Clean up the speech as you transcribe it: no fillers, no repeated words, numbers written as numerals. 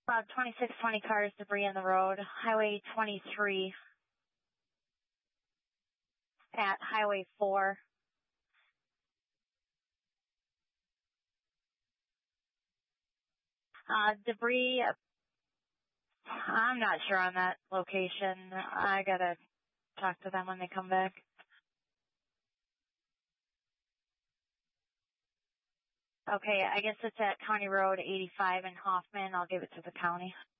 About 2620 cars, debris on the road. Highway 23 at Highway 4. Debris, I'm not sure on that location. I gotta talk to them when they come back. Okay, I guess it's at County Road 85 in Hoffman. I'll give it to the county.